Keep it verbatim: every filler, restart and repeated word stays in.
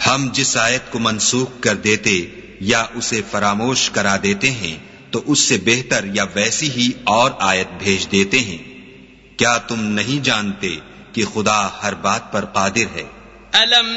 हम जिस आयत को मनसूख कर देते या उसे फरामोश करा देते हैं तो उससे बेहतर या वैसी ही और आयत भेज देते हैं। क्या तुम नहीं जानते कि खुदा हर बात पर कादिर है।